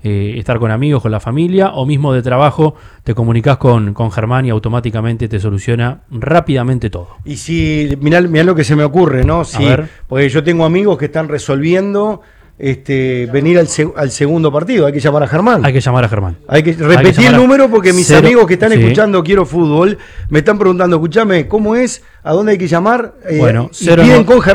estar con amigos, con la familia, o mismo de trabajo, te comunicás con Germán y automáticamente te soluciona rápidamente todo. Y si, mirá lo que se me ocurre, ¿no? Si, porque yo tengo amigos que están resolviendo venir al segundo partido, hay que llamar a Germán. Hay que llamar a Germán. Hay que repetir el número porque mis amigos que están escuchando Quiero Fútbol me están preguntando, escúchame, ¿cómo es? ¿A dónde hay que llamar? Bueno, y piden con Germán.